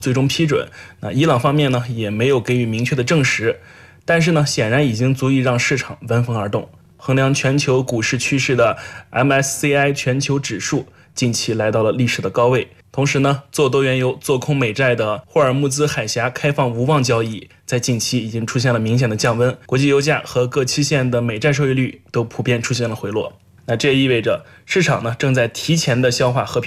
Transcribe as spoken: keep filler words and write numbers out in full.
最终批准。那伊朗方面呢也没有给予明确的证实，但是呢显然已经足以让市场闻风而动。衡量全球股市趋势的 M S C I 全球指数近期来到了历史的高位。同时呢，做多原油、做空美债的霍尔木兹海峡开放无望交易，在近期已经出现了明显的降温，国际油价和各期限的美债收益率都普遍出现了回落。那这也意味着市场呢正在提前的消化和平